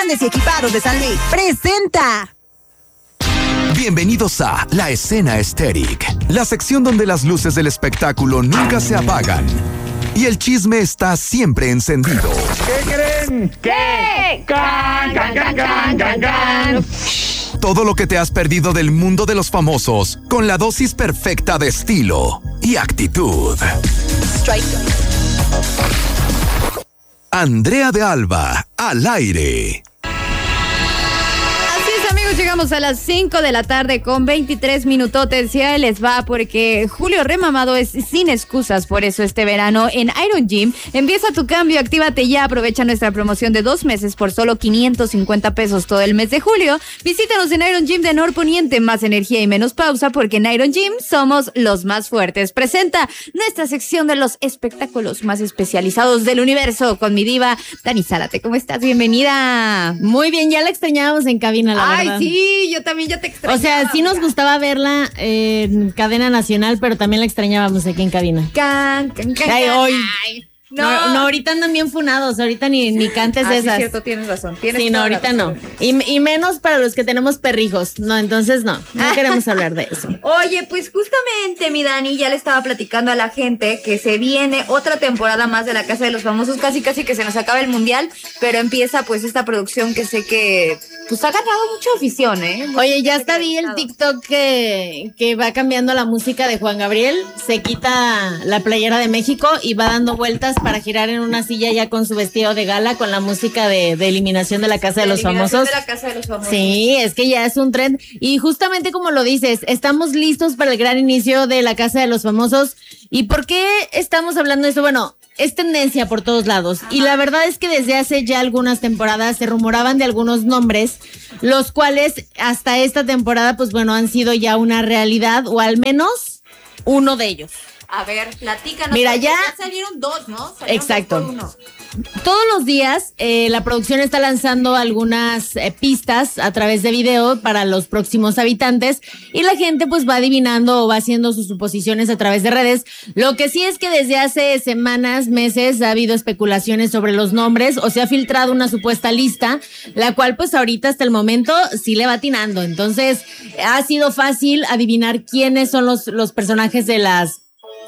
Grandes y Equipados de San Luis presenta. Bienvenidos a La Escena Estéril, la sección donde las luces del espectáculo nunca se apagan y el chisme está siempre encendido. ¿Qué creen? ¿Qué? Can. Todo lo que te has perdido del mundo de los famosos, con la dosis perfecta de estilo y actitud. Andrea de Alba, al aire. Llegamos a las 5 de la tarde con 23 minutotes. Ya les va porque Julio Remamado es sin excusas. Por eso este verano en Iron Gym empieza tu cambio, actívate ya, aprovecha nuestra promoción de 2 meses por solo 550 pesos todo el mes de julio. Visítanos en Iron Gym de Norponiente, más energía y menos pausa, porque en Iron Gym somos los más fuertes. Presenta nuestra sección de los espectáculos más especializados del universo con mi diva Dani Zárate. ¿Cómo estás? Bienvenida. Muy bien, ya la extrañábamos en cabina, la verdad. Sí, yo también ya te extrañaba. O sea, sí nos gustaba verla en cadena nacional, pero también la extrañábamos aquí en cabina. Ay, hoy. No, ahorita andan bien funados, ahorita ni cantes esas. Sí, es cierto, tienes razón. Sí, no, ahorita no. Y menos para los que tenemos perrijos. No, entonces no queremos hablar de eso. Oye, pues justamente, mi Dani, ya le estaba platicando a la gente que se viene otra temporada más de La Casa de los Famosos, casi que se nos acaba el mundial, pero empieza pues esta producción que sé que pues ha ganado mucha afición, ¿eh? Oye, ya hasta vi el TikTok que va cambiando la música de Juan Gabriel, se quita la playera de México y va dando vueltas para girar en una silla ya con su vestido de gala, con la música de eliminación de La Casa de los Famosos. De La Casa de los Famosos. Sí, es que ya es un trend. Y justamente como lo dices, estamos listos para el gran inicio de La Casa de los Famosos. ¿Y por qué estamos hablando de esto? Bueno, es tendencia por todos lados. Y la verdad es que desde hace ya algunas temporadas se rumoraban de algunos nombres, los cuales hasta esta temporada, pues bueno, han sido ya una realidad, o al menos uno de ellos. A ver, platícanos. Mira, ya salieron 2, ¿no? Exacto. 2 por 1. Todos los días la producción está lanzando algunas pistas a través de video para los próximos habitantes y la gente pues va adivinando o va haciendo sus suposiciones a través de redes. Lo que sí es que desde hace semanas, meses ha habido especulaciones sobre los nombres o se ha filtrado una supuesta lista, la cual pues ahorita hasta el momento sí le va atinando. Entonces ha sido fácil adivinar quiénes son los personajes de las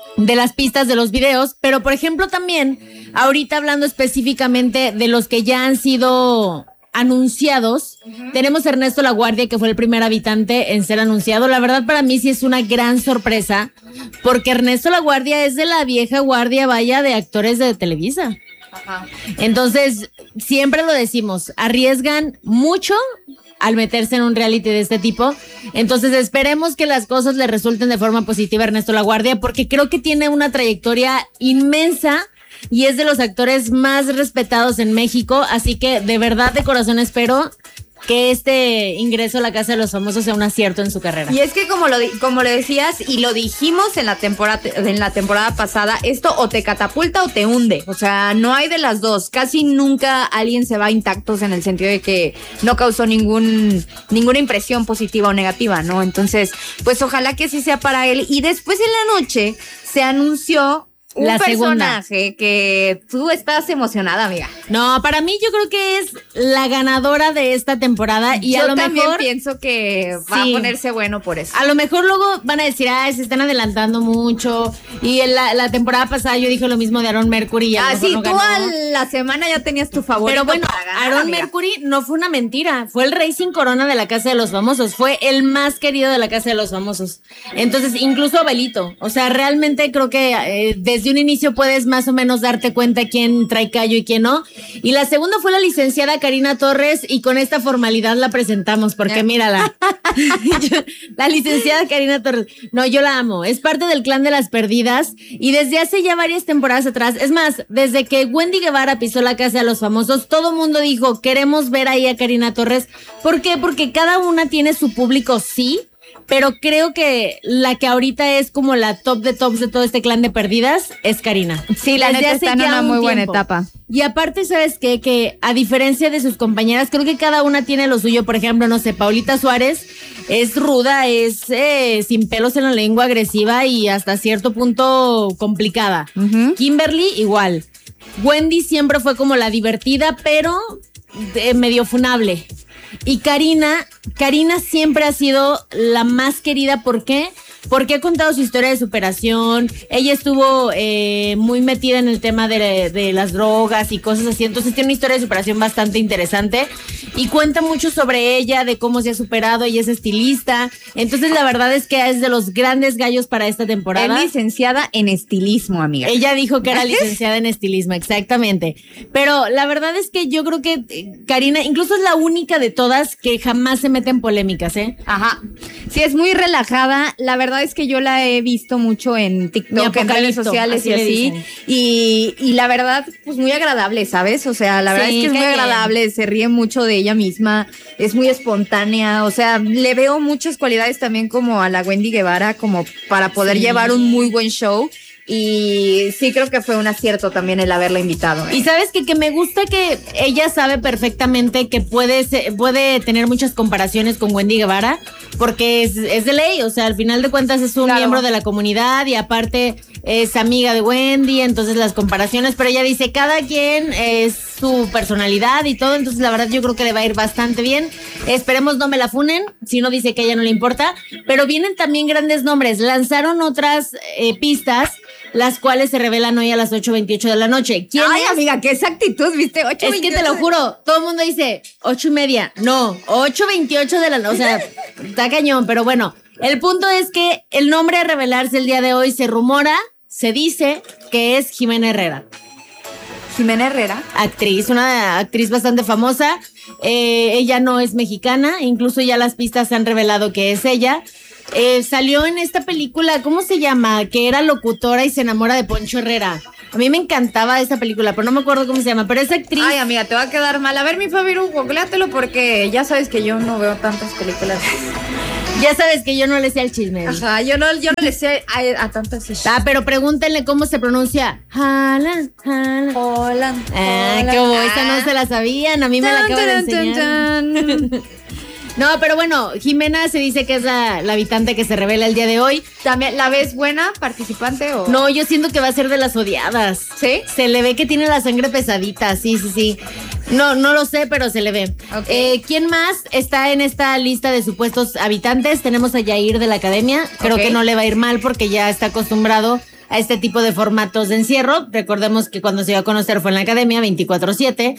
pistas de los videos, pero por ejemplo también, ahorita hablando específicamente de los que ya han sido anunciados, tenemos a Ernesto Laguardia, que fue el primer habitante en ser anunciado. La verdad para mí sí es una gran sorpresa, porque Ernesto Laguardia es de la vieja guardia, vaya, de actores de Televisa. Ajá. Entonces, siempre lo decimos, arriesgan mucho al meterse en un reality de este tipo. Entonces esperemos que las cosas le resulten de forma positiva a Ernesto Laguardia, porque creo que tiene una trayectoria inmensa y es de los actores más respetados en México, así que de verdad de corazón espero que este ingreso a La Casa de los Famosos sea un acierto en su carrera. Y es que como le decías y lo dijimos en la temporada pasada, esto o te catapulta o te hunde, o sea, no hay de las dos. Casi nunca alguien se va intactos en el sentido de que no causó ninguna impresión positiva o negativa, ¿no? Entonces, pues ojalá que sí sea para él. Y después en la noche se anunció un personaje que tú estás emocionada, amiga. No, para mí yo creo que es la ganadora de esta temporada y yo a lo también mejor pienso que va a ponerse bueno por eso. A lo mejor luego van a decir, se están adelantando mucho. Y en la temporada pasada yo dije lo mismo de Aaron Mercury y a lo mejor sí, no tú ganó. a la semana ya tenías tu favorito. Pero bueno, para ganar, Aaron amiga. Mercury no fue una mentira, fue el rey sin corona de La Casa de los Famosos, fue el más querido de La Casa de los Famosos. Entonces, incluso Abelito, o sea, realmente creo que desde un inicio puedes más o menos darte cuenta quién trae callo y quién no. Y la segunda fue la licenciada Karina Torres, y con esta formalidad la presentamos, porque mírala. La licenciada Karina Torres. No, yo la amo. Es parte del clan de las perdidas, y desde hace ya varias temporadas atrás, es más, desde que Wendy Guevara pisó La Casa de los Famosos, todo mundo dijo, queremos ver ahí a Karina Torres. ¿Por qué? Porque cada una tiene su público, sí, pero creo que la que ahorita es como la top de tops de todo este clan de perdidas es Karina. Sí, la neta está en una muy buena etapa. Y aparte, ¿sabes qué? Que a diferencia de sus compañeras, creo que cada una tiene lo suyo. Por ejemplo, no sé, Paulita Suárez es ruda, es sin pelos en la lengua, agresiva y hasta cierto punto complicada. Uh-huh. Kimberly, igual. Wendy siempre fue como la divertida, pero medio funable. Y Karina siempre ha sido la más querida. ¿Por qué? Porque ha contado su historia de superación. Ella estuvo muy metida en el tema de las drogas y cosas así. Entonces tiene una historia de superación bastante interesante. Y cuenta mucho sobre ella, de cómo se ha superado. Ella es estilista. Entonces la verdad es que es de los grandes gallos para esta temporada. Es licenciada en estilismo, amiga. Ella dijo que era licenciada en estilismo, exactamente. Pero la verdad es que yo creo que Karina incluso es la única de todas que jamás se mete en polémicas, ¿eh? Ajá. Sí, es muy relajada. La verdad es que yo la he visto mucho en TikTok, en redes sociales y así. Y la verdad, pues muy agradable, ¿sabes? O sea, la verdad es que es muy agradable, se ríe mucho de ella misma, es muy espontánea. O sea, le veo muchas cualidades también como a la Wendy Guevara, como para poder llevar un muy buen show. Y sí creo que fue un acierto también el haberla invitado. Y sabes que me gusta que ella sabe perfectamente que puede tener muchas comparaciones con Wendy Guevara, porque es de ley. O sea, al final de cuentas es un miembro de la comunidad y aparte es amiga de Wendy, entonces las comparaciones, pero ella dice cada quien es su personalidad y todo, entonces la verdad yo creo que le va a ir bastante bien. Esperemos no me la funen, si no dice que a ella no le importa, pero vienen también grandes nombres. Lanzaron otras pistas, las cuales se revelan hoy a las 8:28 de la noche. ¿Quién Ay, es? amiga, qué exactitud, ¿viste? 8:28. Es que te lo juro, todo el mundo dice 8:30. No, 8:28 de la noche. O sea, está cañón, pero bueno. El punto es que el nombre a revelarse el día de hoy se rumora, se dice que es Jimena Herrera. Jimena Herrera. Actriz, una actriz bastante famosa. Ella no es mexicana, incluso ya las pistas han revelado que es ella. Salió en esta película, ¿cómo se llama? Que era locutora y se enamora de Poncho Herrera. A mí me encantaba esa película, pero no me acuerdo cómo se llama. Pero esa actriz... Ay, amiga, te va a quedar mal. A ver, mi Fabiru, googleátelo porque ya sabes que yo no veo tantas películas. Ya sabes que yo no le sé al chisme. Ajá, yo no le sé a tantas. Pero pregúntenle cómo se pronuncia. Haaland. Holland. Qué bobo, esa no se la sabían. A mí me la acaba de enseñar. No, pero bueno, Jimena se dice que es la habitante que se revela el día de hoy. ¿También la ves buena participante o...? No, yo siento que va a ser de las odiadas. ¿Sí? Se le ve que tiene la sangre pesadita, sí. No lo sé, pero se le ve. Okay. ¿Quién más está en esta lista de supuestos habitantes? Tenemos a Yair de la Academia. Creo que no le va a ir mal porque ya está acostumbrado a este tipo de formatos de encierro. Recordemos que cuando se iba a conocer fue en la Academia, 24/7.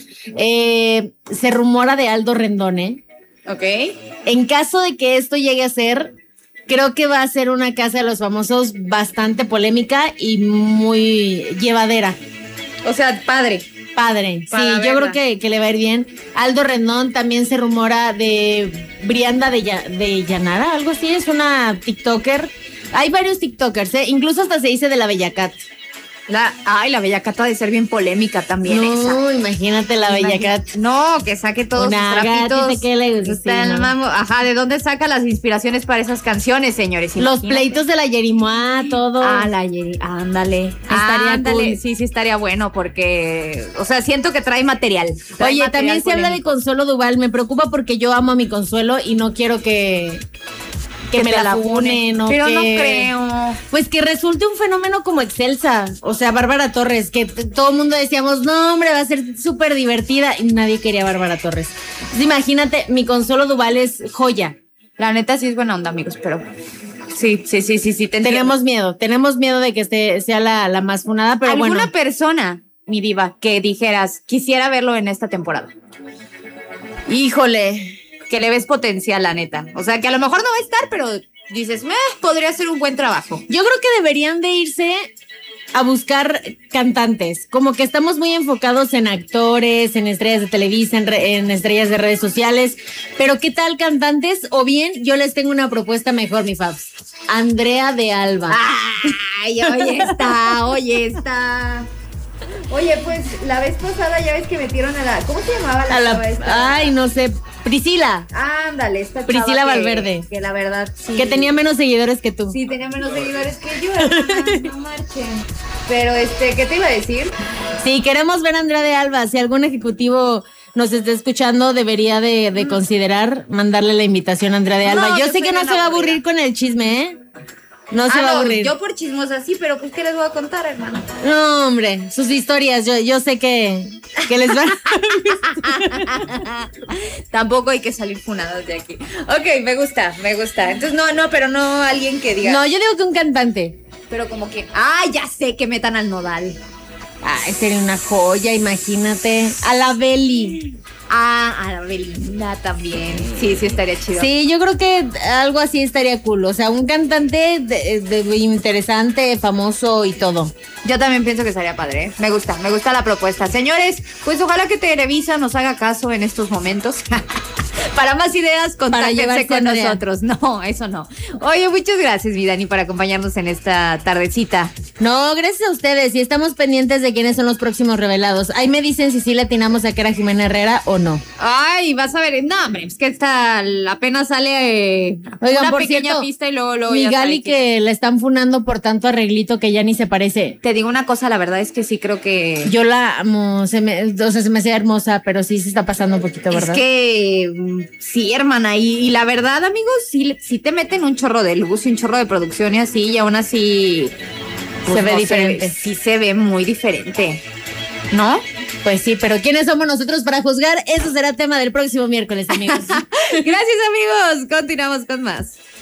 Se rumora de Aldo Rendón, Ok. En caso de que esto llegue a ser, creo que va a ser una casa de los famosos bastante polémica y muy llevadera. O sea, padre. Sí, yo creo que le va a ir bien. Aldo Rendón, también se rumora de Brianda de Llanara, algo así, es una TikToker. Hay varios TikTokers, incluso hasta se dice de la Bellacat. La Bellacat ha de ser bien polémica también. No, imagínate la Bellacat. No, que saque todos sus trapitos. ¿Qué le gusta? Ajá, ¿de dónde saca las inspiraciones para esas canciones, señores? Los pleitos de la Yerimoa, todo. La Yerimoa, ándale. Estaría cool. Sí, estaría bueno porque, o sea, siento que trae material. Oye, también se habla de Consuelo Duval. Me preocupa porque yo amo a mi Consuelo y no quiero que me la funen. Pero no creo. Pues que resulte un fenómeno como Excelsa. O sea, Bárbara Torres, que todo el mundo decíamos, no, hombre, va a ser súper divertida. Y nadie quería a Bárbara Torres. Entonces, imagínate, mi Consuelo Duval es joya. La neta sí es buena onda, amigos, pero... Sí. Tenemos miedo de que sea la más funada, pero bueno. ¿Alguna persona, mi diva, que dijeras, quisiera verlo en esta temporada? Híjole... Que le ves potencial, la neta. O sea, que a lo mejor no va a estar, pero dices, podría ser un buen trabajo. Yo creo que deberían de irse a buscar cantantes. Como que estamos muy enfocados en actores, en estrellas de Televisa, en estrellas de redes sociales. Pero ¿qué tal cantantes? O bien, yo les tengo una propuesta mejor, mi Fabs. Andrea de Alba. Ay, oye, está. Oye, pues la vez pasada ya ves que metieron a la... ¿Cómo se llamaba la chava esta? Ay, no sé. Priscila. Ándale, esta chava Priscila Valverde. Que la verdad sí. Que tenía menos seguidores que tú. Sí, tenía menos seguidores que yo. No marchen. Pero ¿qué te iba a decir? Sí, queremos ver a Andrea de Alba. Si algún ejecutivo nos está escuchando, debería de considerar mandarle la invitación a Andrea de Alba. Yo sé que no se va a aburrir con el chisme, No se va a aburrir. Yo por chismosa sí, pero pues ¿qué les voy a contar, hermano? No, hombre, sus historias, yo sé que les van. Tampoco hay que salir funados de aquí. Ok, me gusta. Entonces pero no alguien que diga. No, yo digo que un cantante. Pero como que, ya sé, que metan al Nodal. Ay, sería una joya, imagínate. A la Beli. A la Belinda también. Sí, estaría chido. Sí, yo creo que algo así estaría cool. O sea, un cantante interesante, famoso y todo. Yo también pienso que estaría padre. Me gusta la propuesta. Señores, pues ojalá que Televisa nos haga caso en estos momentos. Para más ideas, contáctense con nosotros. No, eso no. Oye, muchas gracias, mi Dani, por acompañarnos en esta tardecita. No, gracias a ustedes. Y estamos pendientes de quiénes son los próximos revelados. Ahí me dicen si sí le atinamos a que era Jimena Herrera o no. Ay, vas a ver. No, hombre, es que apenas sale Oigan, una por pequeña cierto, pista y luego mi ya Gali que la están funando por tanto arreglito que ya ni se parece. Te digo una cosa, la verdad es que sí creo que... Yo la amo, se me hacía hermosa, pero sí se está pasando un poquito, ¿verdad? Es que sí, hermana, y la verdad, amigos, sí te meten un chorro de luz y un chorro de producción y así, y aún así... Pues se ve diferente. Sí se ve muy diferente, ¿no? Pues sí, pero ¿quiénes somos nosotros para juzgar? Eso será tema del próximo miércoles, amigos. Gracias, amigos. Continuamos con más.